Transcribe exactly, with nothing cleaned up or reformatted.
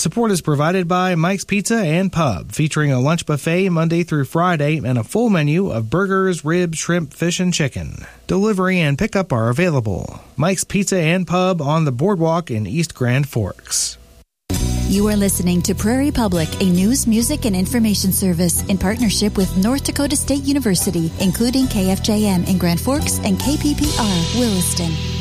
Support is provided by Mike's Pizza and Pub, featuring a lunch buffet Monday through Friday and a full menu of burgers, ribs, shrimp, fish, and chicken. Delivery and pickup are available. Mike's Pizza and Pub on the Boardwalk in East Grand Forks. You are listening to Prairie Public, a news, music, and information service in partnership with North Dakota State University, including K F J M in Grand Forks and K P P R Williston.